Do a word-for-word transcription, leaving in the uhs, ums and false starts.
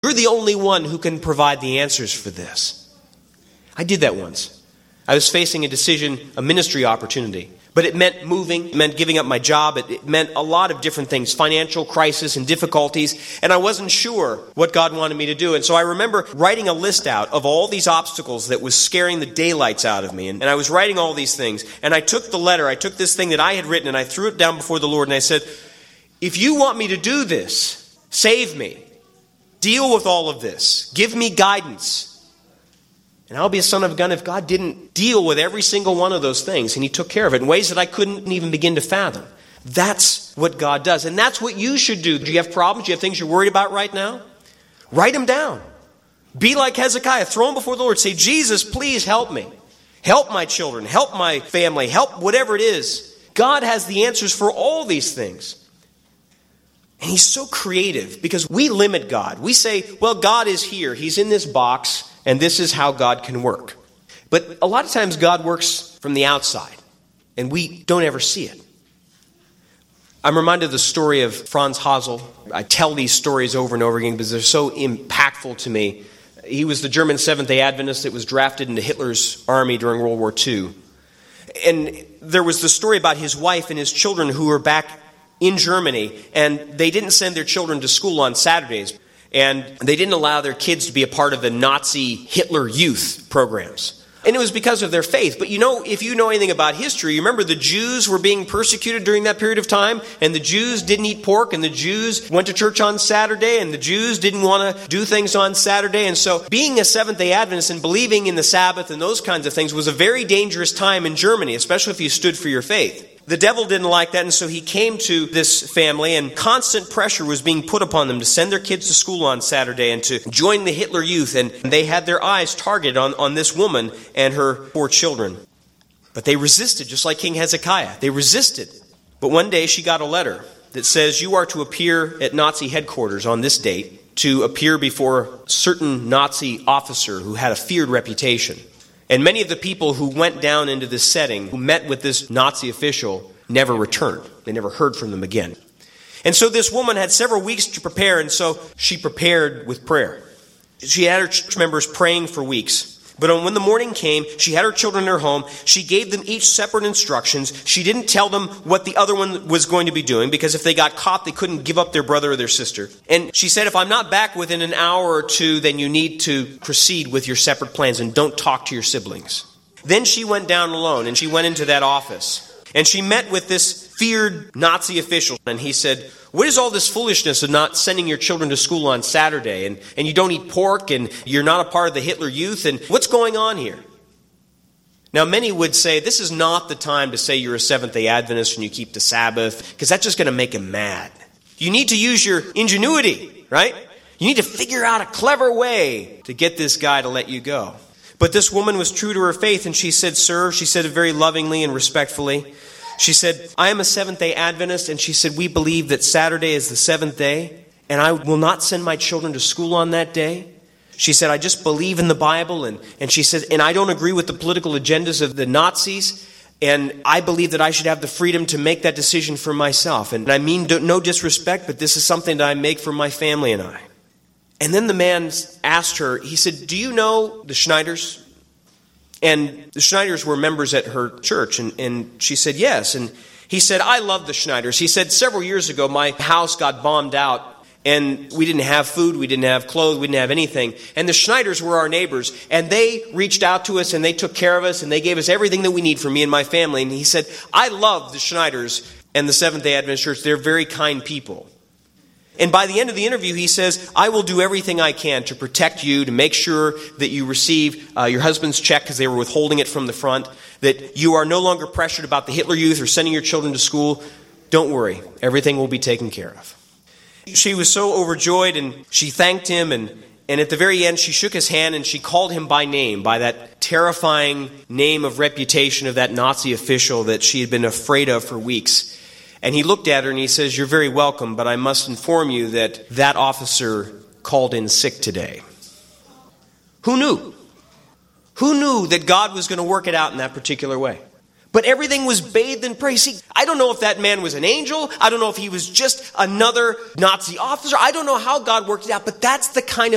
you're the only one who can provide the answers for this. I did that once. I was facing a decision, a ministry opportunity. But it meant moving, it meant giving up my job, it, it meant a lot of different things, financial crisis and difficulties, and I wasn't sure what God wanted me to do. And so I remember writing a list out of all these obstacles that was scaring the daylights out of me. And, and I was writing all these things, and I took the letter, I took this thing that I had written, and I threw it down before the Lord, and I said, if you want me to do this, save me. Deal with all of this. Give me guidance. And I'll be a son of a gun if God didn't deal with every single one of those things. And he took care of it in ways that I couldn't even begin to fathom. That's what God does. And that's what you should do. Do you have problems? Do you have things you're worried about right now? Write them down. Be like Hezekiah. Throw them before the Lord. Say, Jesus, please help me. Help my children. Help my family. Help whatever it is. God has the answers for all these things. And he's so creative because we limit God. We say, well, God is here. He's in this box. And this is how God can work. But a lot of times God works from the outside, and we don't ever see it. I'm reminded of the story of Franz Hasel. I tell these stories over and over again because they're so impactful to me. He was the German Seventh-day Adventist that was drafted into Hitler's army during World War Two. And there was the story about his wife and his children who were back in Germany, and they didn't send their children to school on Saturdays. And they didn't allow their kids to be a part of the Nazi Hitler Youth programs. And it was because of their faith. But you know, if you know anything about history, you remember the Jews were being persecuted during that period of time. And the Jews didn't eat pork. And the Jews went to church on Saturday. And the Jews didn't want to do things on Saturday. And so being a Seventh-day Adventist and believing in the Sabbath and those kinds of things was a very dangerous time in Germany, especially if you stood for your faith. The devil didn't like that, and so he came to this family, and constant pressure was being put upon them to send their kids to school on Saturday and to join the Hitler Youth, and they had their eyes targeted on, on this woman and her four children. But they resisted, just like King Hezekiah. They resisted. But one day she got a letter that says, you are to appear at Nazi headquarters on this date, to appear before a certain Nazi officer who had a feared reputation. And many of the people who went down into this setting, who met with this Nazi official, never returned. They never heard from them again. And so this woman had several weeks to prepare, and so she prepared with prayer. She had her church members praying for weeks. But when the morning came, she had her children in her home. She gave them each separate instructions. She didn't tell them what the other one was going to be doing, because if they got caught, they couldn't give up their brother or their sister. And she said, if I'm not back within an hour or two, then you need to proceed with your separate plans and don't talk to your siblings. Then she went down alone, and she went into that office. And she met with this feared Nazi official. And he said, what is all this foolishness of not sending your children to school on Saturday? And, and you don't eat pork, and you're not a part of the Hitler Youth. And what's going on here? Now, many would say this is not the time to say you're a Seventh-day Adventist and you keep the Sabbath, because that's just going to make him mad. You need to use your ingenuity, right? You need to figure out a clever way to get this guy to let you go. But this woman was true to her faith, and she said, sir, she said it very lovingly and respectfully. She said, I am a Seventh-day Adventist, and she said, we believe that Saturday is the seventh day, and I will not send my children to school on that day. She said, I just believe in the Bible, and, and she said, and I don't agree with the political agendas of the Nazis, and I believe that I should have the freedom to make that decision for myself. And I mean no disrespect, but this is something that I make for my family and I. And then the man asked her, he said, do you know the Schneiders? And the Schneiders were members at her church. And, and she said, yes. And he said, I love the Schneiders. He said, several years ago, my house got bombed out, and we didn't have food, we didn't have clothes, we didn't have anything. And the Schneiders were our neighbors. And they reached out to us, and they took care of us, and they gave us everything that we need for me and my family. And he said, I love the Schneiders and the Seventh-day Adventist Church. They're very kind people. And by the end of the interview, he says, I will do everything I can to protect you, to make sure that you receive uh, your husband's check, because they were withholding it from the front, that you are no longer pressured about the Hitler Youth or sending your children to school. Don't worry. Everything will be taken care of. She was so overjoyed, and she thanked him, and, and at the very end, she shook his hand, and she called him by name, by that terrifying name of reputation of that Nazi official that she had been afraid of for weeks. And he looked at her and he says, you're very welcome, but I must inform you that that officer called in sick today. Who knew? Who knew that God was going to work it out in that particular way? But everything was bathed in praise. See, I don't know if that man was an angel. I don't know if he was just another Nazi officer. I don't know how God worked it out, but that's the kind of